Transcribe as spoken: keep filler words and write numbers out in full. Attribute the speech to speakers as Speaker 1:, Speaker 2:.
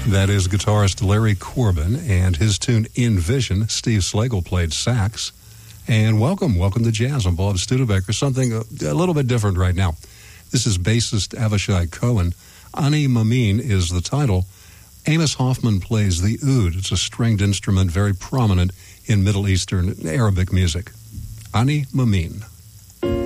Speaker 1: That is guitarist Larry Corbin and his tune In Vision. Steve Slagle played sax. And welcome, welcome to Jazz. I'm Bob Studebaker. Something a, a little bit different right now. This is bassist Avishai Cohen. Ani Mamin is the title. Amos Hoffman plays the oud. It's a stringed instrument very prominent in Middle Eastern Arabic music. Ani Mamin.